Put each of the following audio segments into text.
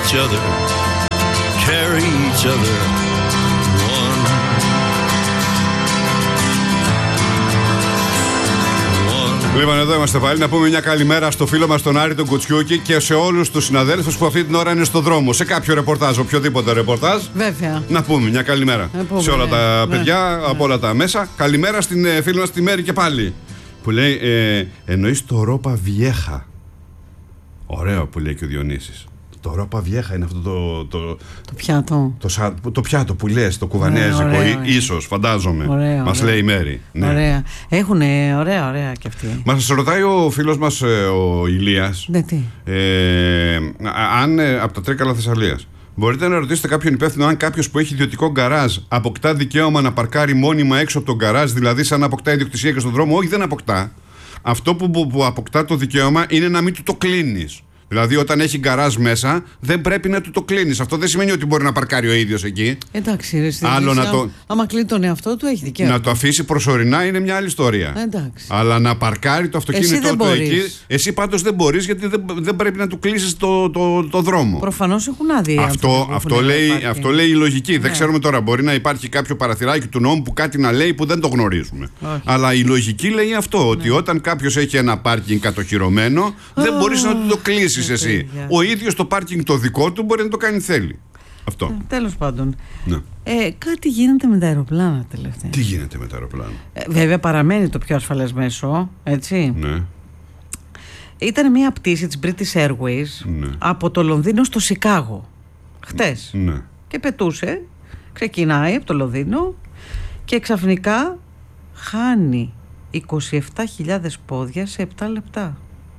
each other, carry each other one. Λοιπόν, εδώ είμαστε πάλι. Να πούμε μια καλημέρα στο φίλο μας τον Άρη τον Κουτσιούκη και σε όλους τους συναδέλφους που αυτή την ώρα είναι στο δρόμο. Σε κάποιο ρεπορτάζ, οποιοδήποτε ρεπορτάζ. Βέβαια. Να πούμε μια καλημέρα σε όλα τα παιδιά από όλα τα μέσα. Καλημέρα στην φίλη μας τη Μέρη και πάλι. Που λέει, εννοείς το Ρόπα Βιέχα. Ωραίο που λέει και ο Διονύσης. Το Ρόπα Βιέχα είναι αυτό το πιάτο. Το πιάτο που λες, το κουβανέζικο, ίσως, φαντάζομαι. Μας λέει η Μέρη. Ναι. Ωραία. Έχουνε ωραία κι αυτοί. Μας ρωτάει ο φίλος μας ο Ηλίας. Ναι, τι. Αν από τα Τρίκαλα Θεσσαλίας μπορείτε να ρωτήσετε κάποιον υπεύθυνο αν κάποιος που έχει ιδιωτικό γκαράζ αποκτά δικαίωμα να παρκάρει μόνιμα έξω από τον γκαράζ, δηλαδή σαν να αποκτά ιδιοκτησία και στον δρόμο. Όχι, δεν αποκτά. Αυτό που αποκτά το δικαίωμα είναι να μην του το κλείνεις. Δηλαδή, όταν έχει γκαράζ μέσα, δεν πρέπει να του το κλείνεις. Αυτό δεν σημαίνει ότι μπορεί να παρκάρει ο ίδιος εκεί. Εντάξει, ρε, άμα κλείνει τον εαυτό του, έχει δικαίωμα. Να το αφήσει προσωρινά είναι μια άλλη ιστορία. Εντάξει. Αλλά να παρκάρει το αυτοκίνητό του εκεί. Εσύ πάντως δεν μπορείς, γιατί δεν πρέπει να του κλείσεις το δρόμο. Προφανώς έχουν άδεια. Αυτό λέει η λογική. Δεν ξέρουμε τώρα. Μπορεί να υπάρχει κάποιο παραθυράκι του νόμου που κάτι να λέει που δεν το γνωρίζουμε. Όχι. Αλλά η λογική λέει αυτό. Ότι όταν κάποιος έχει ένα πάρκινγκ κατοχυρωμένο, δεν μπορείς να του το κλείσεις. Εσύ. Ο ίδιος το πάρκινγκ το δικό του μπορεί να το κάνει θέλει. Αυτό. Τέλος πάντων. Ναι. Κάτι γίνεται με τα αεροπλάνα τελευταία. Τι γίνεται με τα αεροπλάνα? Βέβαια παραμένει το πιο ασφαλές μέσο, έτσι. Ναι. Ήταν μια πτήση της British Airways από το Λονδίνο στο Σικάγο χτες. Ναι. Και πετούσε, ξεκινάει από το Λονδίνο και ξαφνικά χάνει 27.000 πόδια σε 7 λεπτά.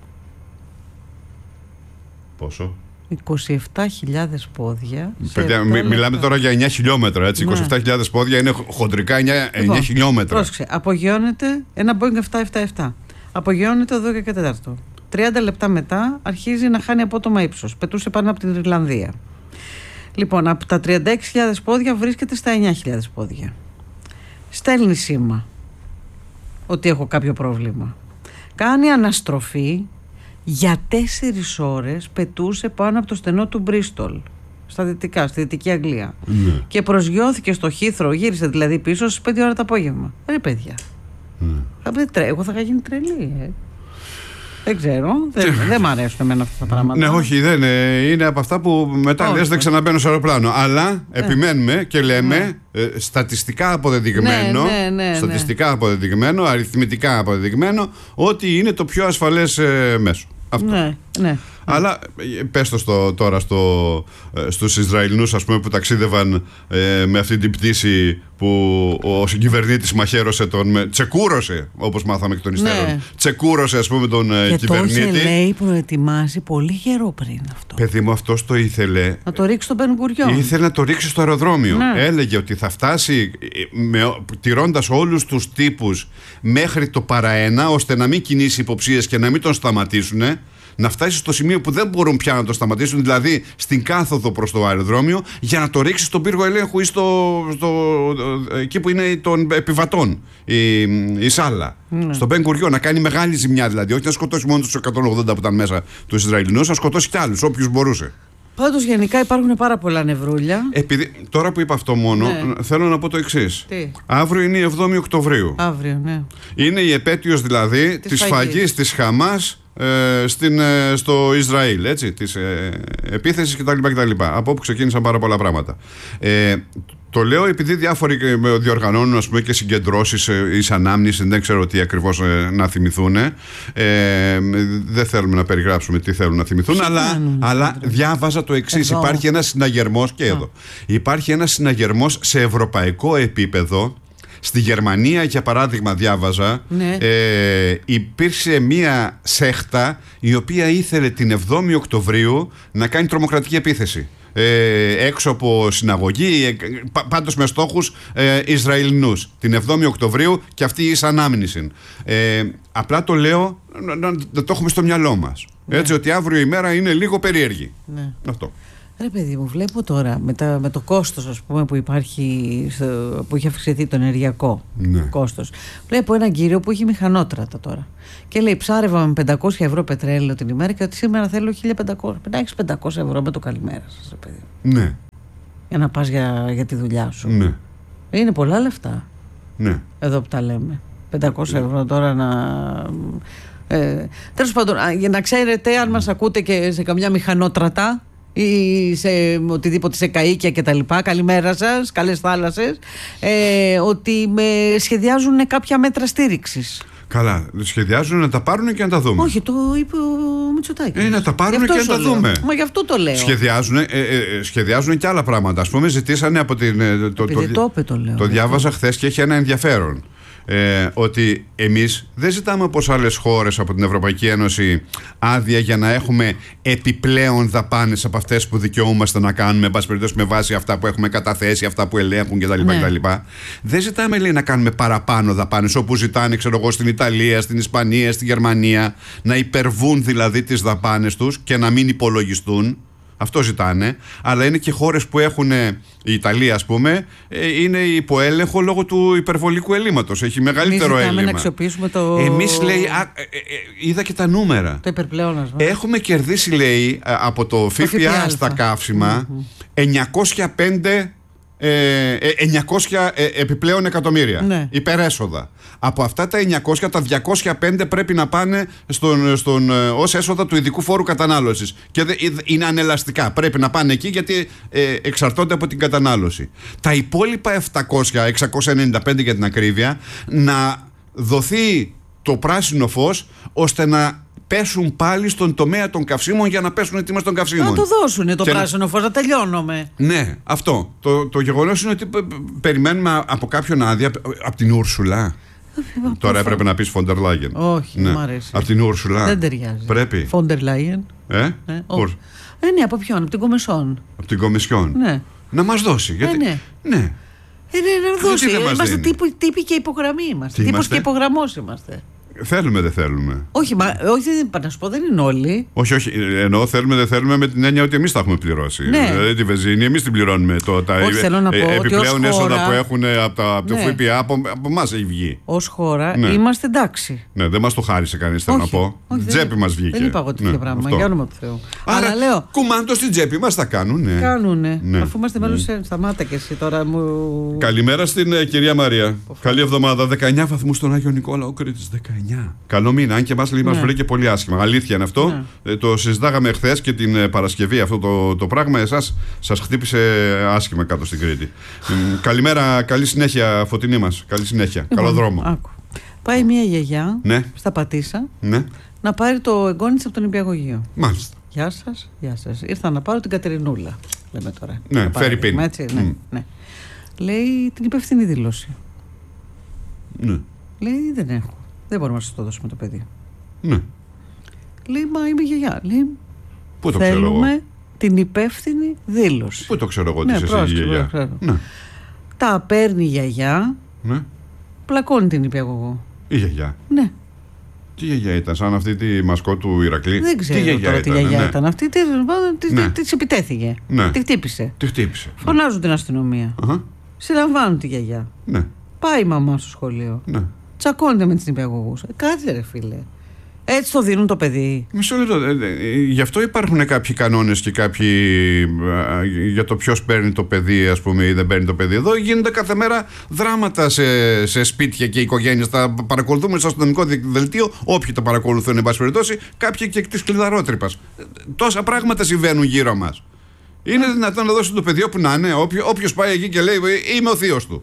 Πόσο? 27.000 πόδια. Παιδιά, μιλάμε τώρα για 9 χιλιόμετρα, έτσι. Ναι. 27.000 πόδια είναι χοντρικά 9 χιλιόμετρα. Πρόσεξε, απογειώνεται ένα Boeing 777. Απογειώνεται το 12 και 4. 30 λεπτά μετά αρχίζει να χάνει απότομα ύψος. Πετούσε πάνω από την Ιρλανδία. Λοιπόν, από τα 36.000 πόδια βρίσκεται στα 9.000 πόδια. Στέλνει σήμα ότι έχω κάποιο πρόβλημα. Κάνει αναστροφή. Για 4 ώρες πετούσε πάνω από το στενό του Μπρίστολ, στα δυτικά, στη Δυτική Αγγλία. Ναι. Και προσγειώθηκε στο Heathrow, γύρισε δηλαδή πίσω στις 5 ώρα το απόγευμα. Ρε παιδιά. Εγώ θα είχα γίνει τρελή. Δεν ξέρω. Δεν μ' αρέσουν εμένα αυτά τα πράγματα. Ναι, όχι, δεν είναι από αυτά που μετά λες δεν ξαναμπαίνω σε αεροπλάνο. Αλλά επιμένουμε και λέμε στατιστικά αποδεδειγμένο, αποδεδειγμένο, αριθμητικά αποδεδειγμένο, ότι είναι το πιο ασφαλές μέσο. Αυτό. Ναι. Αλλά πες το τώρα στους Ισραηλινούς, ας πούμε, που ταξίδευαν με αυτή την πτήση που ο συγκυβερνήτης μαχαίρωσε τσεκούρωσε, όπως μάθαμε εκ των υστέρων. Τσεκούρωσε, ας πούμε, τον κυβερνήτη. Και το είχε, λέει, προετοιμάσει πολύ καιρό πριν αυτό. Παιδί μου, αυτός το ήθελε. Να το ρίξει στο Μπεν-Γκουριόν. Ήθελε να το ρίξει στο αεροδρόμιο. Ναι. Έλεγε ότι θα φτάσει τηρώντας όλους τους τύπους μέχρι το παραένα, ώστε να μην κινήσει υποψίες και να μην τον σταματήσουν. Να φτάσει στο σημείο που δεν μπορούν πια να το σταματήσουν, δηλαδή στην κάθοδο προς το αεροδρόμιο, για να το ρίξει στον πύργο ελέγχου ή εκεί που είναι των επιβατών, η σάλα. Στον Μπεν-Γκουριό, να κάνει μεγάλη ζημιά δηλαδή. Όχι να σκοτώσει μόνο τους 180 που ήταν μέσα τους Ισραηλινούς, να σκοτώσει κι άλλους, όποιους μπορούσε. Πάντως γενικά υπάρχουν πάρα πολλά νευρούλια. Επειδή, τώρα που είπα αυτό μόνο, θέλω να πω το εξής. Αύριο είναι η 7η Οκτωβρίου. Αύριο, ναι. Είναι η επέτειος δηλαδή της φαγής της Χαμάς στο Ισραήλ, έτσι, της επίθεσης κτλ. Από όπου ξεκίνησαν πάρα πολλά πράγματα. Το λέω επειδή διάφοροι διοργανώνουν, ας πούμε, και συγκεντρώσεις εις ανάμνηση, δεν ξέρω τι ακριβώς να θυμηθούν. Δεν θέλουμε να περιγράψουμε τι θέλουν να θυμηθούν, αλλά διάβαζα το εξής. Υπάρχει ένας συναγερμός και εδώ. Υπάρχει ένας συναγερμός σε ευρωπαϊκό επίπεδο. Στη Γερμανία, για παράδειγμα, διάβαζα, υπήρξε μία σέχτα η οποία ήθελε την 7η Οκτωβρίου να κάνει τρομοκρατική επίθεση. Έξω από συναγωγή, πάντως με στόχους Ισραηλινούς. Την 7η Οκτωβρίου και αυτή εις ανάμνηση. Απλά το λέω να το έχουμε στο μυαλό μας. Έτσι, ότι αύριο η μέρα είναι λίγο περίεργη. Αυτό. Ρε παιδί μου, βλέπω τώρα με το κόστος, ας πούμε, που υπάρχει, που έχει αυξηθεί το ενεργειακό κόστος. Βλέπω έναν κύριο που έχει μηχανότρατα τώρα και λέει ψάρευα με 500 ευρώ πετρέλαιο την ημέρα και ότι σήμερα θέλω 1500. Να έχεις 500 ευρώ με το καλημέρα σας, ρε παιδί. Ναι. Για να πας για τη δουλειά σου. Ναι. Είναι πολλά λεφτά. Ναι. Εδώ που τα λέμε. 500 ευρώ τώρα να... τέλος πάντων, για να ξέρετε, αν μας ακούτε και σε καμιά μηχανότρατα ή σε οτιδήποτε, σε καΐκια και τα λοιπά, καλημέρα σας, καλές θάλασσες, ότι σχεδιάζουν κάποια μέτρα στήριξης. Καλά, σχεδιάζουν να τα πάρουν και να τα δούμε. Όχι, το είπε ο Μητσοτάκης. Να τα πάρουν και να τα δούμε. Μα γι' αυτό το λέω. Σχεδιάζουν και άλλα πράγματα. Ας πούμε, ζητήσανε από την. Το διάβαζα χθες και έχει ένα ενδιαφέρον. Ότι εμείς δεν ζητάμε όπως άλλες χώρες από την Ευρωπαϊκή Ένωση άδεια για να έχουμε επιπλέον δαπάνες από αυτές που δικαιούμαστε να κάνουμε, εν πάση περιπτώσει, με βάση αυτά που έχουμε καταθέσει, αυτά που ελέγχουν κτλ. Δεν ζητάμε, λέει, να κάνουμε παραπάνω δαπάνες όπου ζητάνε, ξέρω εγώ, στην Ιταλία, στην Ισπανία, στη Γερμανία, να υπερβούν δηλαδή τις δαπάνες τους και να μην υπολογιστούν. Αυτό ζητάνε, αλλά είναι και χώρες που έχουν, η Ιταλία ας πούμε, είναι υπό έλεγχο λόγω του υπερβολικού ελλείμματος. Έχει μεγαλύτερο έλλειμμα. Να αξιοποιήσουμε το... Εμείς, λέει, είδα και τα νούμερα. Το υπερπλεόνασμα. Έχουμε κερδίσει, λέει, από το ΦΠΑ στα καύσιμα 900 επιπλέον εκατομμύρια υπερέσοδα. Από αυτά τα 900, τα 205 πρέπει να πάνε ως έσοδα του ειδικού φόρου κατανάλωσης. Και είναι ανελαστικά. Πρέπει να πάνε εκεί γιατί εξαρτώνται από την κατανάλωση. Τα υπόλοιπα 695 για την ακρίβεια, να δοθεί το πράσινο φως ώστε να πέσουν πάλι στον τομέα των καυσίμων για να πέσουν οι τιμές των καυσίμων. Να το δώσουν το πράσινο φως, να τελειώνουμε. Ναι, αυτό. Το γεγονός είναι ότι περιμένουμε από κάποιον άδεια, από την Ούρσουλα. Τώρα έπρεπε να πεις Φόντερ Λάγεν. Όχι, μου αρέσει. Από την Ούρσουλα. Δεν ταιριάζει. Πρέπει. Φόντερ Λάγεν. Ναι, από ποιον, από την Κομισιόν. Από την Κομισιόν. Ναι. Να μας δώσει. Γιατί... Ναι. Να δώσει. Είμαστε τύποι και υπογραμμή είμαστε. Τύπος και υπογραμμός είμαστε. Θέλουμε, δεν θέλουμε. Όχι, να σου πω, δεν είναι όλοι. Όχι, εννοώ θέλουμε, δεν θέλουμε με την έννοια ότι εμείς τα έχουμε πληρώσει. Ναι. Δηλαδή τη βενζίνη, εμείς την πληρώνουμε. Τα επιπλέον έσοδα που έχουν από το ΦΠΑ από εμάς έχει βγει. Ως χώρα είμαστε εντάξει. Ναι, δεν μας το χάρισε κανείς, θέλω να πω. Τσέπη μας βγήκε. Δεν είπα εγώ τέτοιο πράγμα. Για όνομα του Θεού. Άρα λέω. Κουμάντο στην τσέπη μας τα κάνουν. Κάνουνε. Αφού είμαστε μέλος, σταμάτα και εσύ τώρα μου. Καλημέρα στην κυρία Μαρία. Καλή εβδομάδα. 19 βαθμούς στον Άγιο Νικόλαο Κρήτης. 19. Καλό μήνα, αν και μας λέει, μας βρήκε πολύ άσχημα. Αλήθεια είναι αυτό. Το συζητάγαμε χθες και την Παρασκευή αυτό το πράγμα. Εσάς σας χτύπησε άσχημα κάτω στην Κρήτη. Καλημέρα, καλή συνέχεια, Φωτεινή μας. Καλή συνέχεια. Καλό δρόμο. Άκου. Πάει μια γιαγιά στα Πατήσσα να πάρει το εγγόνι της από τον νηπιαγωγείο. Μάλιστα. Γεια σας, γεια σας. Ήρθα να πάρω την Κατερινούλα. Λέμε τώρα. Ναι, φέρει πίν. Ναι. Λέει την υπεύθυνη δήλωση. Ναι. Λέει δεν έχω. Δεν μπορούμε να σας το δώσουμε το παιδί. Ναι. Λέει, μα είμαι γιαγιά. Λέει, πού το ξέρω εγώ. Θέλουμε την υπεύθυνη δήλωση. Πού το ξέρω εγώ ότι είσαι εσύ γιαγιά. Ναι. Τα παίρνει η γιαγιά. Ναι. Πλακώνει την νηπιαγωγό. Η γιαγιά. Ναι. Τι γιαγιά ήταν, σαν αυτή τη μασκό του Ηρακλή. Δεν ξέρω τώρα τι γιαγιά ήταν αυτή. Της επιτέθηκε. Τη χτύπησε. Φωνάζουν την αστυνομία. Συλλαμβάνουν τη γιαγιά. Ναι. Πάει η μαμά στο σχολείο. Ναι. Τσακώνεται με τις νηπιαγωγούς. Κάτσε ρε φίλε. Έτσι το δίνουν το παιδί. Μισό λεπτό. Γι' αυτό υπάρχουν κάποιοι κανόνες και κάποιοι για το ποιος παίρνει το παιδί, ας πούμε, ή δεν παίρνει το παιδί. Εδώ γίνονται κάθε μέρα δράματα σε σπίτια και οικογένειες. Τα παρακολουθούμε στο αστυνομικό δελτίο. Όποιοι τα παρακολουθούν, εν πάση περιπτώσει, κάποιοι και εκ της κλειδαρότρυπας. Τόσα πράγματα συμβαίνουν γύρω μας. Είναι δυνατόν να δώσει το παιδί όπου να είναι. Όποιος πάει εκεί και λέει είμαι ο θείος του.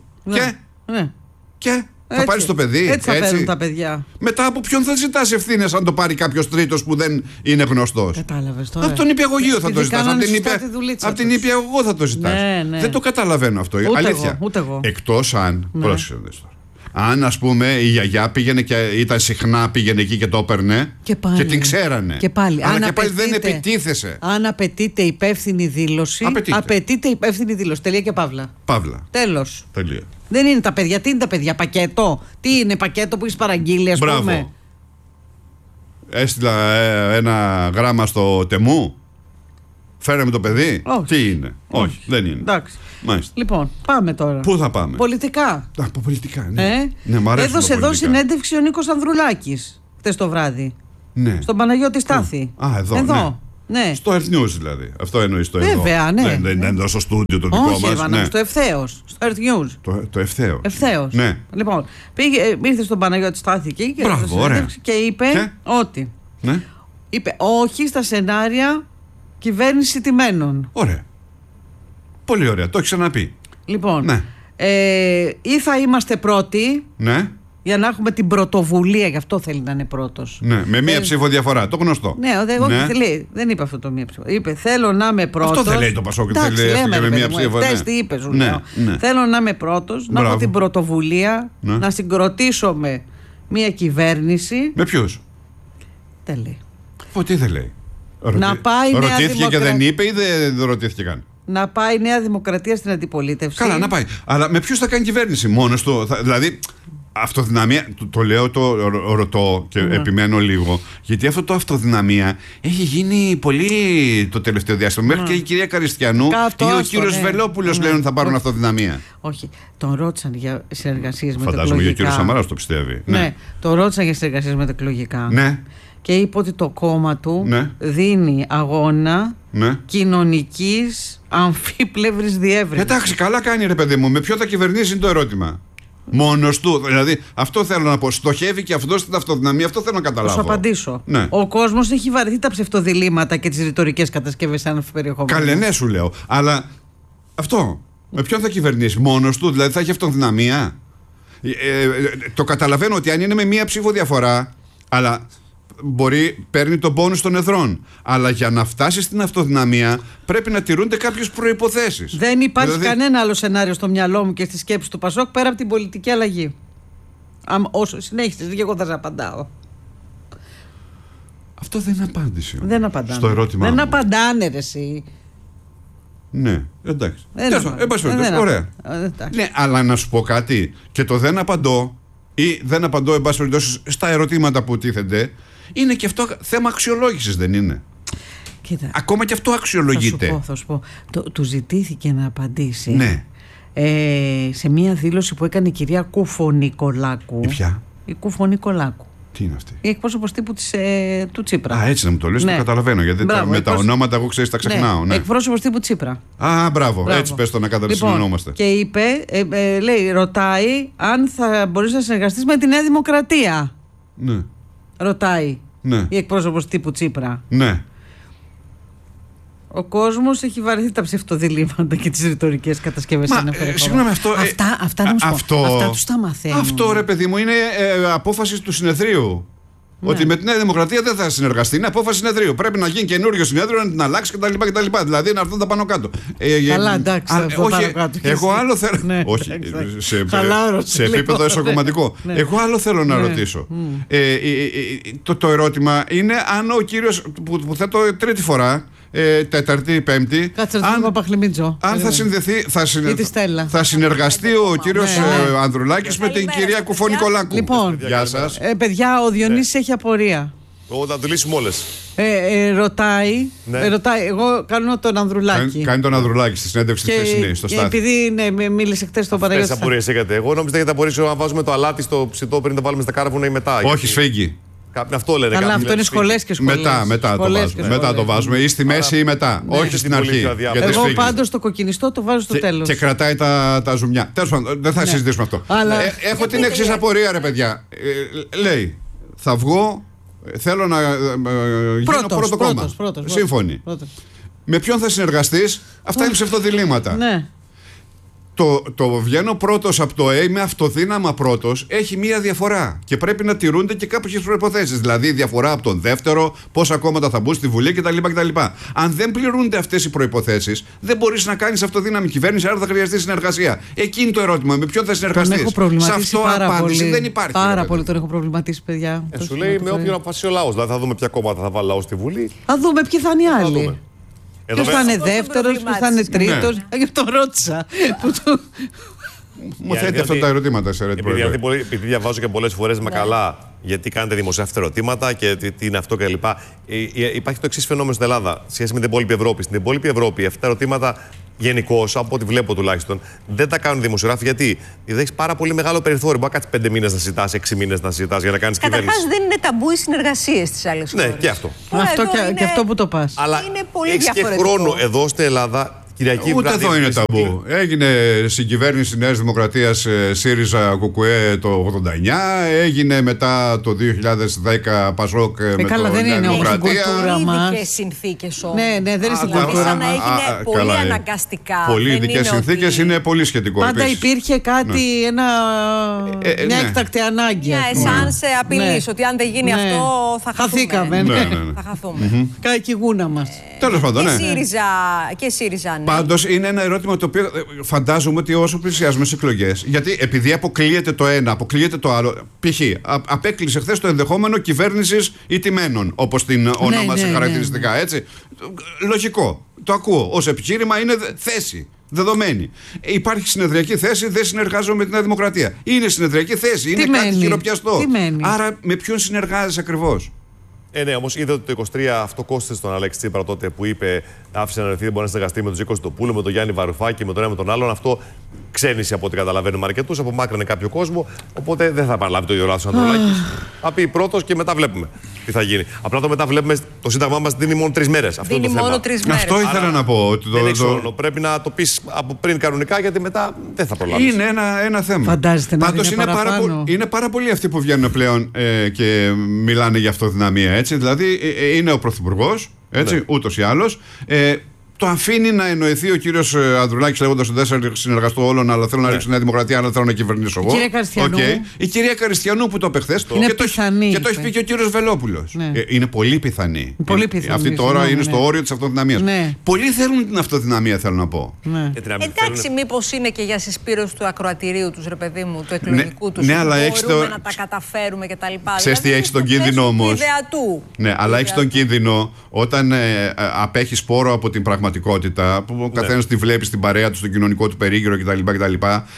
Και. Θα πάρει το παιδί. Έτσι θα παίρνουν τα παιδιά. Μετά από ποιον θα ζητάς ευθύνες αν το πάρει κάποιος τρίτος που δεν είναι γνωστός. Κατάλαβες τώρα. Από τον νηπιαγωγείο θα το ζητάς. Από την νηπιαγωγό θα το ζητάς. Ναι. Δεν το καταλαβαίνω αυτό. Αλήθεια. Ούτε εγώ. Εκτός αν. Πρόσεχε τώρα. Αν ας πούμε η γιαγιά πήγαινε και ήταν συχνά, πήγαινε εκεί και το έπαιρνε και την ξέρανε. Και πάλι. Αλλά και πάλι δεν επιτίθεσε. Αν απαιτείται υπεύθυνη δήλωση. Απαιτείται υπεύθυνη δήλωση. Τελεία και παύλα. Τέλος. Τελεία. Δεν είναι τα παιδιά. Τι είναι τα παιδιά, πακέτο. Τι είναι πακέτο που έχεις παραγγείλει, ας πούμε. Έστειλα ένα γράμμα στο Τεμού. Φέραμε το παιδί. Όχι. Τι είναι? Όχι, δεν είναι. Εντάξει. Μάλιστα. Λοιπόν, πάμε τώρα. Πού θα πάμε? Πολιτικά. Από πολιτικά, ναι. Ναι, μ' αρέσουν Έδωσε τα εδώ πολιτικά. συνέντευξη ο Νίκος Ανδρουλάκης χτες το βράδυ. Ναι. Στον Παναγιώτη Στάθη. Εδώ. Ναι. Στο Earth News δηλαδή. Αυτό εννοείς το εδώ. Βέβαια, ναι. Δεν είναι εδώ στο στούντιο το δικό μας. Όχι, Εύανα, στο ευθέως. Στο Earth News. Το ευθέως. Ευθέως. Ναι. Λοιπόν, ήρθε στον Παναγιώτη Στάθη εκεί και είπε ότι. Ναι. Είπε όχι στα σενάρια κυβέρνηση τιμένων. Ωραία. Πολύ ωραία. Το έχει ξαναπεί. Λοιπόν, ναι. Ή θα είμαστε πρώτοι. Ναι. Για να έχουμε την πρωτοβουλία, γι' αυτό θέλει να είναι πρώτος. Ναι, με μία ψήφο διαφορά. Το γνωστό. Ναι, δεν είπε αυτό το μία ψήφο. Είπε θέλω να είμαι πρώτος. Αυτό δεν λέει το Πασόκ. Θέλει με μία ψήφο. Χθες τι είπε, σου λέω. Θέλω να είμαι πρώτος, να έχω την πρωτοβουλία, να συγκροτήσω με μία κυβέρνηση. Με ποιους? Δεν λέει. Τι δεν λέει? Να πάει ρωτήθηκε και δεν είπε ή δεν ρωτήθηκε καν? Να πάει η Νέα Δημοκρατία στην αντιπολίτευση. Καλά, να πάει. Αλλά με ποιους θα κάνει κυβέρνηση? Μόνος του? Δηλαδή. Αυτοδυναμία, το λέω, το ρωτώ και επιμένω λίγο, γιατί αυτό το αυτοδυναμία έχει γίνει πολύ το τελευταίο διάστημα. Μέχρι και η κυρία Καριστιανού ή ο κύριος Βελόπουλος λένε ότι θα πάρουν αυτοδυναμία. Όχι, τον ρώτησαν για συνεργασίες με τα εκλογικά. Φαντάζομαι και ο κύριος Σαμαράς το πιστεύει. Ναι, τον ρώτησαν για συνεργασίες με τα εκλογικά. Ναι. Και είπε ότι το κόμμα του δίνει αγώνα κοινωνικής αμφίπλευρης διεύρυνσης. Εντάξει, καλά κάνει ρε παιδί μου. Με ποιο θα κυβερνήσει είναι το ερώτημα. Μόνος του. Δηλαδή, αυτό θέλω να πω. Στοχεύει και αυτό στην αυτοδυναμία. Αυτό θέλω να καταλάβω. Θα σου απαντήσω. Ναι. Ο κόσμος έχει βαρεθεί τα ψευτοδιλήμματα και τις ρητορικές κατασκευές σαν περιεχόμενο. Καλέ, ναι, σου λέω. Αλλά αυτό. Με ποιον θα κυβερνήσει? Μόνος του. Δηλαδή, θα έχει αυτοδυναμία. Το καταλαβαίνω ότι αν είναι με μία ψήφο διαφορά, αλλά παίρνει τον πόνους των εδρών. Αλλά για να φτάσει στην αυτοδυναμία πρέπει να τηρούνται κάποιες προϋποθέσεις. Δεν υπάρχει κανένα άλλο σενάριο στο μυαλό μου και στη σκέψη του Πασόκ πέρα από την πολιτική αλλαγή. Όσο συνέχισε, και εγώ θα σε απαντάω. Αυτό δεν είναι απάντηση. Δεν απαντάνε. Στο ερώτημα. Δεν απαντάνε, ρε εσύ. Ναι, εντάξει. Ωραία. Ναι, αλλά να σου πω κάτι. Και το δεν απαντώ ή δεν απαντώ, εν πάση περιπτώσει, στα ερωτήματα που τίθενται, είναι και αυτό θέμα αξιολόγησης, δεν είναι? Κοίτα, ακόμα και αυτό αξιολογείται. Θα σου πω. Του ζητήθηκε να απαντήσει. Ναι. Σε μία δήλωση που έκανε η κυρία Κουφονικολάκου. Η ποια? Η Κουφονικολάκου. Τι είναι αυτή? Η εκπρόσωπος τύπου του Τσίπρα. Α, έτσι να μου το λες, το καταλαβαίνω. Γιατί με τα ονόματα εγώ ξέρεις τα ξεχνάω. Ναι. Εκπρόσωπος τύπου Τσίπρα. Α, μπράβο. Έτσι πες το να συνεννόμαστε. Και είπε, ρωτάει αν θα μπορείς να συνεργαστείς με τη Νέα Δημοκρατία. Ναι. Ρωτάει η εκπρόσωπος τύπου Τσίπρα. Ναι. Ο κόσμος έχει βαρεθεί τα ψευτοδιλήμματα και τις ρητορικές κατασκευές. Συγγνώμη, αυτό. Αυτά τους τα μαθαίνουν. Αυτό, ρε παιδί μου, είναι απόφαση του συνεδρίου. Ναι. Ότι με τη Νέα Δημοκρατία δεν θα συνεργαστεί. Είναι απόφαση συνεδρίου. Πρέπει να γίνει καινούριο συνέδριο, να την αλλάξει κτλ. Δηλαδή να έρθουν τα πάνω κάτω. Καλά, εντάξει. Όχι, εγώ άλλο θέλω. Ναι, όχι, σε επίπεδο εσωκομματικό. Ναι. Εγώ άλλο θέλω να ρωτήσω. Το ερώτημα είναι αν ο κύριος που θέτω τρίτη φορά. Τέταρτη, πέμπτη. Κάτσε να Παπαχλημίτζο. Αν θα συνδεθεί, θα συνεργαστεί ο κύριος Ανδρουλάκης με την κυρία Κουφονικολάκου. Λοιπόν, γεια σας. Παιδιά, ο Διονύσης έχει απορία. Εγώ θα τη λύσουμε όλες. Ρωτάει. Εγώ κάνω τον Ανδρουλάκη. Κάνει τον Ανδρουλάκη στη συνέντευξη τη χθεσινή στο Στάθη. Επειδή μίλησε χθες στον Παναγιώτη. Αυτές απορίες είχατε. Εγώ νόμιζα για τα απορίες να βάζουμε το αλάτι στο ψητό πριν το βάλουμε στα κάρβουνα ή μετά. Όχι, σφίγγι. Αυτό λένε. Αλλά αυτό είναι σχολές και σχολές. Μετά το βάζουμε. Ή στη μέση ή μετά. Όχι στην αρχή. Εγώ πάντως το κοκκινιστό το βάζω στο τέλος. Και κρατάει τα ζουμιά. Τέλος πάντων, δεν θα συζητήσουμε αυτό. Έχω την εξής απορία, ρε παιδιά. Λέει, θα βγω. Θέλω να γίνω πρώτο κόμμα. Σύμφωνοι. Με ποιον θα συνεργαστείς? Αυτά είναι ψευτοδιλήμματα. Ναι. Το βγαίνω πρώτος από το είμαι αυτοδύναμα πρώτος έχει μία διαφορά και πρέπει να τηρούνται και κάποιες προϋποθέσεις. Δηλαδή διαφορά από τον δεύτερο, πόσα κόμματα θα μπουν στη Βουλή κτλ. Αν δεν πληρούνται αυτές οι προϋποθέσεις, δεν μπορείς να κάνεις αυτοδύναμη κυβέρνηση, άρα θα χρειαστεί συνεργασία. Εκεί είναι το ερώτημα. Με ποιον θα συνεργαστείς? Σε αυτό απάντηση δεν υπάρχει. Πάρα πολύ τον έχω προβληματίσει, παιδιά. Σου λέει με όποιον αποφασίσει ο λαός. Δηλαδή θα δούμε ποια κόμματα θα βάλει λαό στη Βουλή. Θα δούμε ποιοι θα είναι οι άλλοι. Ποιος θα είναι δεύτερος, ποιος θα είναι τρίτος. Γι' αυτό ρώτησα. Μου θέτει αυτά τα ερωτήματα, επειδή διαβάζω και πολλές φορές με καλά γιατί κάνετε δημοσιεύματα ερωτήματα και τι είναι αυτό κλπ. Υπάρχει το εξής φαινόμενο στην Ελλάδα, σχέση με την υπόλοιπη Ευρώπη. Στην υπόλοιπη Ευρώπη, αυτά τα ερωτήματα γενικώς, από ό,τι βλέπω τουλάχιστον, δεν τα κάνουν δημοσιογράφοι. Γιατί έχει πάρα πολύ μεγάλο περιθώριο. Μπορεί να κάτσει 5 μήνες να συζητάς, 6 μήνες να συζητάς για να κάνεις κυβέρνηση. Καταρχάς, δεν είναι ταμπού οι συνεργασίες στις άλλες χώρες. Ναι, και αυτό. Και αυτό που το πας. Αλλά είναι πολύ έχεις και διαφορετικό. χρόνο εδώ στην Ελλάδα. Κυριακή Ούτε βράδυ, εδώ είναι ταμπού. Έγινε συγκυβέρνηση Νέας Δημοκρατίας ΣΥΡΙΖΑ ΚΚΕ το 89, έγινε μετά το 2010 ΠΑΣΟΚ με καλά, το δεν Νέα είναι Δημοκρατία. Πολιτικές συνθήκες όμως. Ναι, δεν είναι στην Δηλαδή, κουλτούρα σαν να μας. έγινε πολύ αναγκαστικά. Πολύ Δεν ειδικές είναι συνθήκες ότι- είναι πολύ σχετικό. Πάντα επίσης. υπήρχε κάτι, μια ναι. έκτακτη ανάγκη. Μια ας πούμε. εσάνσε απειλής, Ναι. ότι αν δεν γίνει Ναι. αυτό θα χαθούμε. Χαθήκαμε, ναι. Θα χαθούμε. Κάει γούνα μας. Τέλος πάντων, ναι. Και ΣΥΡΙΖΑ, ναι. Πάντως είναι ένα ερώτημα το οποίο φαντάζομαι ότι όσο πλησιάζουμε στις εκλογές, γιατί επειδή αποκλείεται το ένα, αποκλείεται το άλλο. Π.χ. Απέκλεισε χθες το ενδεχόμενο κυβέρνησης ηττημένων, όπως την ονόμασε ναι, χαρακτηριστικά, έτσι. Λογικό. Το ακούω. Ως επιχείρημα είναι θέση. Δεδομένη. Υπάρχει συνεδριακή θέση, δεν συνεργάζομαι με τη Νέα Δημοκρατία. Είναι συνεδριακή θέση, είναι κάτι χειροπιαστό. Άρα με ποιον συνεργάζεσαι ακριβώς? Ναι, όμως είδατε ότι το 23 αυτό κόστησε στον Αλέξη Τσίπρα τότε που είπε άφησε να ρεθεί, δεν μπορεί να συνεργαστεί με τον Ζήκο Στοπούλου, με τον Γιάννη Βαρουφάκη, με τον ένα με τον άλλον. Αυτό ξένησε από ό,τι καταλαβαίνουμε αρκετούς, απομάκρυνε κάποιο κόσμο. Οπότε δεν θα επαναλάβει το ίδιο λάθος ο Ανδρουλάκης. Θα πει πρώτος και μετά βλέπουμε τι θα γίνει. Απλά το μετά βλέπουμε το Σύνταγμά μας δίνει μόνο 3 μέρες. Αυτό Δίνει είναι το μόνο θέμα. 3 μέρες. Αυτό ήθελα να πω. Ότι Δεν έχεις χρόνο. Πρέπει να το πεις από πριν κανονικά, γιατί μετά δεν θα προλάβεις. Είναι ένα θέμα. Φαντάζεστε να Πάντως είναι παραπάνω. είναι πάρα πολλοί αυτοί που βγαίνουν πλέον και μιλάνε για αυτοδυναμία. Έτσι. Δηλαδή είναι ο Πρωθυπουργός, έτσι, ούτως ή άλλως. Το αφήνει να εννοηθεί ο κύριος Ανδρουλάκης λέγοντας ότι δεν θα συνεργαστώ όλων, αλλά θέλω να ρίξω Νέα Δημοκρατία, αλλά θέλω να κυβερνήσω εγώ. Η κυρία Καριστιανού που το είπε χθες. Και το έχει πει και ο κύριος Βελόπουλος. Ναι. Είναι πολύ πιθανή. Πολύ πιθανή. Αυτή τώρα είναι στο όριο της αυτοδυναμίας. Ναι. Πολλοί θέλουν την αυτοδυναμία, θέλω να πω. Ναι. Εντάξει, μήπως είναι και για συσπήρωση του ακροατηρίου τους, ρε παιδί μου, του εκλογικού τους. Ναι, αλλά μπορούμε να τα καταφέρουμε κτλ. Ξέρεις τι έχεις τον κίνδυνο όμως. Ναι, αλλά έχεις τον κίνδυνο όταν απέχεις πόρο από την πραγματικότητα, που ο καθένας τη βλέπει στην παρέα του, στον κοινωνικό του περίγυρο κτλ.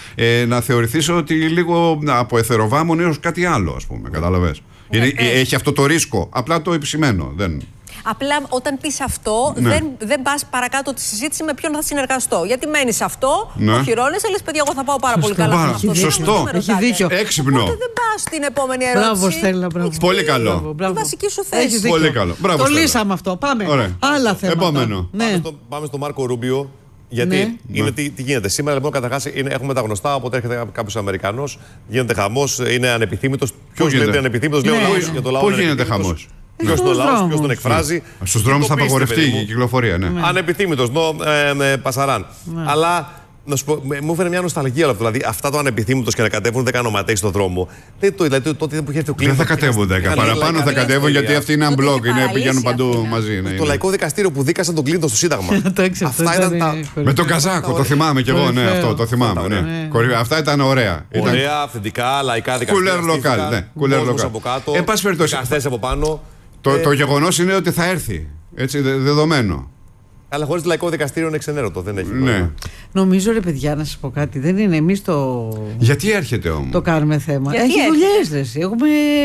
Να θεωρηθείς ότι λίγο από εθεροβάμων έως κάτι άλλο, ας πούμε. Κατάλαβες. Έχει αυτό το ρίσκο. Απλά το επισημαίνω. Απλά όταν πεις αυτό, δεν πας παρακάτω τη συζήτηση με ποιον θα συνεργαστώ. Γιατί μένεις σε αυτό, οχυρώνεσαι, λες παιδιά, εγώ θα πάω πάρα πολύ καλά σε αυτό. Σωστό. Έχει δίκιο. Έξυπνο. Οπότε δεν πας στην επόμενη ερώτηση. Μπράβο, Στέλλα, μπράβο. Πολύ καλό. Η βασική σου θέση. Πολύ καλό. Μπράβο, Το Στέλλα. λύσαμε αυτό. Πάμε. Ωραία. Άλλα θέματα. Επόμενο. Ναι. Πάμε στον Μάρκο Ρούμπιο. Γιατί τι γίνεται. Σήμερα λοιπόν καταρχάς έχουμε τα γνωστά, οπότε έρχεται κάποιος Αμερικανός, γίνεται χαμός, είναι ανεπιθύμητος. Ποιος λέει ότι είναι ανεπιθύμητος, λέει ο λαός για το λαό. Πού γίνεται χαμός? Ποιος το λαός, ποιος τον εκφράζει. Στους δρόμους θα απαγορευτεί η κυκλοφορία, ναι. Ανεπιθύμητος, Πασαράν. Αλλά να σου πω, μου έφερε μια νοσταλγία όλο αυτό. Δηλαδή, αυτά το ανεπιθύμητος και να κατέβουν 10 ονοματέοι στον δρόμο. Δηλαδή, τότε που είχε έρθει ο Κλίντον. Δεν θα κατέβουν 10. Παραπάνω θα κατέβουν γιατί αυτοί είναι unblock. Πηγαίνουν παντού μαζί. Το λαϊκό δικαστήριο που δίκασαν τον Κλίντον στο Σύνταγμα. Αυτά ήταν τα. Με τον Καζάκο, το θυμάμαι κι εγώ. Ναι, αυτό το θυμάμαι. Αυτά ήταν ωραία. Ωραία, αυθεντικά, λαϊκά δικαστήρια. Κουλέρ λοκάλ. Κουλέρ λοκάλ. Από κάτω. Εν πάση περιπτώσει. Δικαστές από πάνω. Το γεγονός είναι ότι θα έρθει. Έτσι, δεδομένο. Αλλά χωρίς λαϊκό δικαστήριο είναι ξενέρωτο. Δεν έχει. Ναι. Νομίζω, ρε παιδιά, να σας πω κάτι. Δεν είναι εμείς Γιατί έρχεται όμως? το κάνουμε θέμα. Γιατί Έχει δουλειές, έχουμε.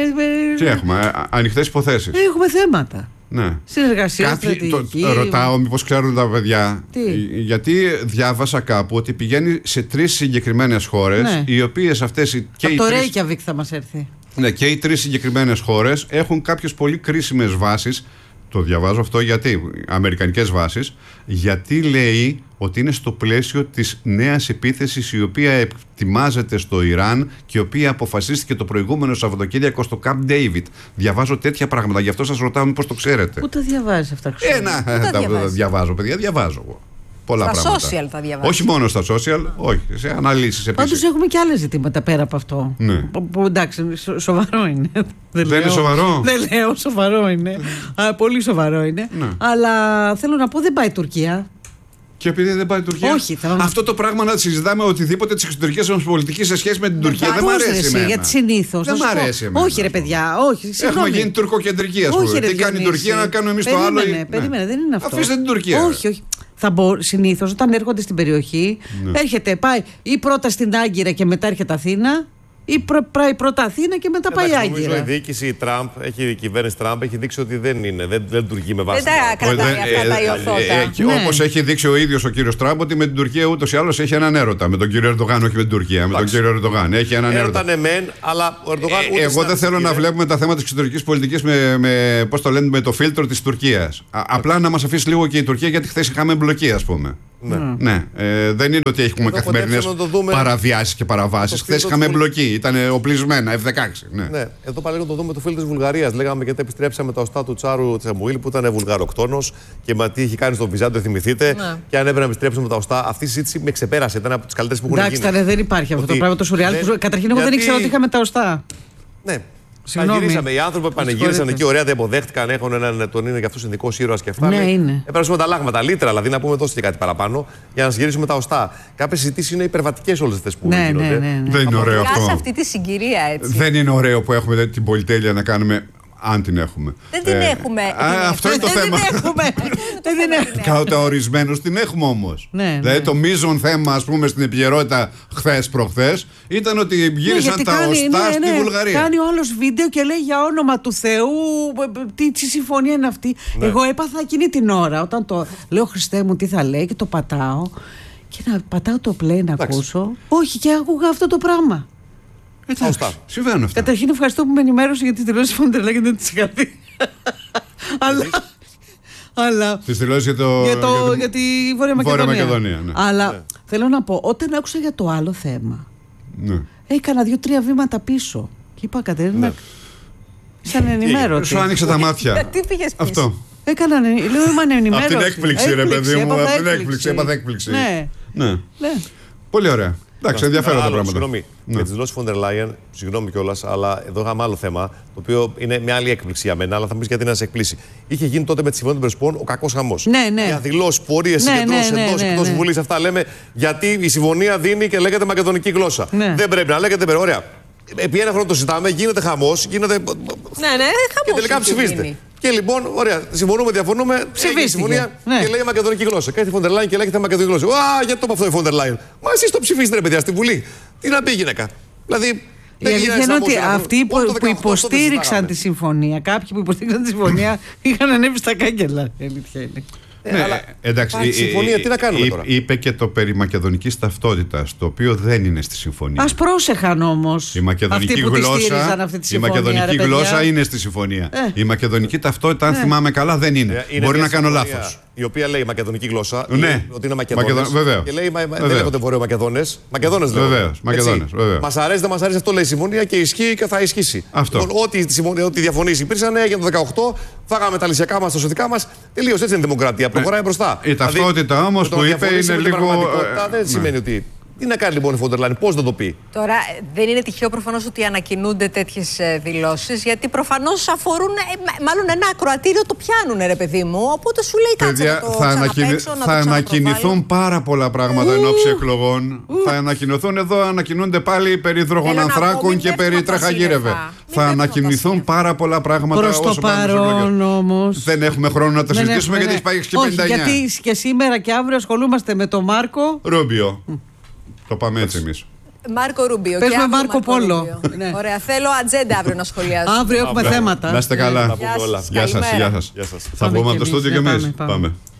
Τι έχουμε, ανοιχτές υποθέσεις. Έχουμε θέματα. Ναι. Συνεργασία, Κάποιοι στρατηγική. ρωτάω μήπως ξέρουν τα παιδιά. Τι? Γιατί διάβασα κάπου ότι πηγαίνει σε 3 συγκεκριμένες χώρες, Ναι. οι οποίες αυτές και Από οι το 3. Reykjavik θα μας έρθει. Ναι, και οι 3 συγκεκριμένες χώρες έχουν κάποιες πολύ κρίσιμες βάσεις. Το διαβάζω αυτό γιατί, αμερικανικές βάσεις, γιατί λέει ότι είναι στο πλαίσιο της νέας επίθεσης η οποία ετοιμάζεται στο Ιράν και η οποία αποφασίστηκε το προηγούμενο Σαββατοκύριακο στο Camp David. Διαβάζω τέτοια πράγματα, γι' αυτό σας ρωτάω μήπως το ξέρετε. Πού τα διαβάζεις αυτά, ξέρω. Τα διαβάζω, παιδιά, διαβάζω εγώ. Πολλά Στα πράγματα. social τα διαβάζεις. Όχι μόνο στα social, όχι, σε αναλύσεις επίσης. Πάντως έχουμε και άλλα ζητήματα πέρα από αυτό. Ναι. Που εντάξει, σοβαρό είναι. Δεν είναι σοβαρό? Δεν λέω, σοβαρό είναι. Πολύ σοβαρό είναι. Ναι. Αλλά θέλω να πω, δεν πάει η Τουρκία. Και επειδή δεν πάει η Τουρκία. Όχι, θέλω να- Αυτό το πράγμα να συζητάμε οτιδήποτε τη εξωτερική μα πολιτική σε σχέση με την Τουρκία δεν μ' Πώς, ρε, αρέσει. εσύ, εμένα. γιατί συνήθως. Δεν να μ' σου πω. αρέσει. εμένα Όχι, ρε αυτό. παιδιά, όχι. Έχουμε Συγγνώμη. γίνει τουρκοκεντρική, α Όχι, πούμε. ρε, Τι κάνει η Διονύση. Τουρκία να κάνουμε εμεί το άλλο. Περίμενε, δεν είναι αυτό. Αφήστε την Τουρκία. Όχι, όχι. Συνήθως όταν έρχονται στην περιοχή, έρχεται, πάει ή πρώτα στην Άγκυρα και μετά έρχεται Αθήνα, Ή προταθεί και μετά πάει άγκυρα. Νομίζω η διοίκηση Τραμπ, η κυβέρνηση Τραμπ έχει δείξει ότι δεν λειτουργεί με βάση. Δεν τα κρατάει αυτά τα ιωθώτα. Όπως έχει δείξει ο ίδιος ο κύριος Τραμπ ότι με την Τουρκία ούτως ή άλλως έχει έναν έρωτα. Με τον κύριο Ερντογάν, όχι με την Τουρκία. Με τον κύριο Ερντογάν. Έχει έναν έρωτα. Έρωτα μεν, αλλά ο Ερντογάν. Εγώ δεν θέλω να βλέπουμε τα θέματα της εξωτερικής πολιτικής με το φίλτρο της Τουρκίας. Απλά να μας αφήσει λίγο και η Τουρκία, γιατί χθες είχαμε εμπλοκή, ας πούμε. Ναι. Δεν είναι ότι έχουμε καθημερινές παραβιάσεις και παραβάσεις. Χθες είχαμε εμπλοκή. Ήταν οπλισμένα, F-16. Ναι. Εδώ πάλι να το δούμε το φίλο της Βουλγαρίας. Λέγαμε γιατί επιστρέψαμε τα οστά του Τσάρου Τσαμουήλ που ήταν βουλγαροκτόνος και τι είχε κάνει στο Βυζάντιο, θυμηθείτε. Ναι. Και αν έπρεπε να επιστρέψουμε τα οστά, αυτή η συζήτηση με ξεπέρασε. Ήταν από τις καλύτερες που έχουν γίνει. Εντάξει, δεν υπάρχει αυτό το πράγμα το σουρεάλ. Καταρχήν, εγώ δεν ήξερα ότι είχαμε τα οστά. Ναι. Τα γυρίσαμε. Οι άνθρωποι που πανηγύρισαν εκεί, ωραία, δεν υποδέχτηκαν. Έχουν τον είναι για αυτού ειδικό ήρωα και αυτά. Ναι, είναι. Έπρεπε τα λάγματα, λίτρα, δηλαδή να πούμε τόσο και κάτι παραπάνω για να γυρίσουμε τα οστά. Κάποιες συζητήσεις είναι υπερβατικές όλες αυτές που γίνονται. Ναι. Δεν είναι ωραίο αυτό. Σε αυτή τη συγκυρία, έτσι. Δεν είναι ωραίο που έχουμε την πολυτέλεια να κάνουμε. Αν την έχουμε. Δεν την έχουμε. Αυτό είναι το θέμα. Κατά ορισμένους την έχουμε όμως. Δηλαδή το μείζον θέμα, ας πούμε, στην επικαιρότητα προχθές ήταν ότι γύρισαν τα οστά στη Βουλγαρία. Κάνει ο άλλος βίντεο και λέει για όνομα του Θεού τι συμφωνία είναι αυτή. Εγώ έπαθα εκείνη την ώρα όταν το λέω Χριστέ μου τι θα λέει και το πατάω και να πατάω το play να ακούσω. Όχι, και άκουγα αυτό το πράγμα. Συμβαίνουν αυτά. Καταρχήν ευχαριστώ που με ενημέρωσε για τις δηλώσεις Φόντερ Λάιεν, δεν τις είχα δει. Αλλά τις δηλώσεις για τη Βόρεια Μακεδονία. Ναι. Αλλά θέλω να πω, όταν άκουσα για το άλλο θέμα, έκανα 2-3 βήματα πίσω. Και είπα, Κατερίνα, σαν ενημέρωτη. Σου άνοιξε τα μάτια. Τι πήγες πίσω? Αυτό. Λέω, είμαι ανενημέρωτη. Από την έκπληξη, ρε παιδί μου. Από την έκπληξη. Έπαθα έκπληξη. Ναι. Πολύ ωραία. Εντάξει, ενδιαφέροντα πράγματα. Συγγνώμη. Με τις δηλώσεις Φόντερ Λάιεν, συγγνώμη κιόλας, αλλά εδώ είχαμε άλλο θέμα, το οποίο είναι μια άλλη έκπληξη για μένα, αλλά θα μου πεις γιατί να σε εκπλήσει. Είχε γίνει τότε με τη Συμφωνία των Πρεσπών ο κακός χαμός. Για δηλώσεις, πορείες, συγκεντρώσεις εντός Βουλής, αυτά λέμε, γιατί η συμφωνία δίνει και λέγεται μακεδονική γλώσσα. Δεν πρέπει να λέγεται, ωραία. Επί ένα χρόνο το συζητάμε, γίνεται χαμός, γίνεται. Και τελικά ψηφίζεται. Και λοιπόν, ωραία, συμφωνούμε, διαφωνούμε. Ψηφίστηκε. Συμφωνία και λέει μακεδονική γλώσσα. Κάνει τη Φόντερ Λάιεν και λέγεται μακεδονική γλώσσα. Γιατί το είπε αυτό η Φόντερ Λάιεν? Μα εσείς το ψηφίσετε, ρε παιδιά, στη Βουλή. Τι να πει η γυναίκα? Δηλαδή. Η αλήθεια είναι ότι αυτοί που υποστήριξαν τη συμφωνία, κάποιοι που υποστήριξαν τη συμφωνία, είχαν ανέβει στα κάγκελα. Η αλήθεια είναι. Εντάξει, συμφωνία, τι να κάνουμε τώρα? Είπε και το περί μακεδονικής ταυτότητας, το οποίο δεν είναι στη συμφωνία. Ας πρόσεχαν όμως. Η μακεδονική γλώσσα είναι στη συμφωνία. Η μακεδονική ταυτότητα, αν θυμάμαι καλά, δεν είναι. Μπορεί να κάνω λάθος. Η οποία λέει μακεδονική γλώσσα, ότι είναι Μακεδόνες. Και λέει δεν λέγονται Βορειομακεδόνες. Μακεδόνες λέγονται. Μας αρέσει, δεν μας αρέσει, αυτό λέει η συμφωνία και ισχύει και θα ισχύσει. Ό,τι διαφωνήσεις υπήρξαν για το 18, φάγαμε τα λυσιακά μας, τα σωτικά μας. Τελείως έτσι είναι η δημοκρατία. Προχωράει μπροστά. Η ταυτότητα όμως που είπε είναι λίγο. Δεν σημαίνει ότι. Τι να κάνει λοιπόν η Φόντερ Λάιεν, πώς θα το πει? Τώρα, δεν είναι τυχαίο προφανώς ότι ανακοινούνται τέτοιες δηλώσεις, γιατί προφανώς αφορούν. Μάλλον ένα ακροατήριο το πιάνουν, ρε παιδί μου. Οπότε σου λέει κάτι. Θα ανακοινηθούν πάρα πολλά πράγματα εν ώψη εκλογών. Θα ανακοινωθούν εδώ, ανακοινούνται πάλι περί υδρογονανθράκων και περί τρεχαγύρευε. Θα ανακοινηθούν πάρα πολλά πράγματα. Προς το παρόν όμως. Δεν έχουμε χρόνο να τα συζητήσουμε γιατί έχει πάει και 59. Γιατί και σήμερα και αύριο ασχολούμαστε με τον Μάρκο Ρούμπιο. Το πάμε έτσι εμείς. Μάρκο Ρούμπιο. Πες με Μάρκο Πόλο. Ωραία, θέλω ατζέντα αύριο να σχολιάσω. Αύριο έχουμε θέματα. Να είστε καλά. Γεια σας. Γεια σας. Θα βγούμε από το στούντιο κι εμείς. Πάμε.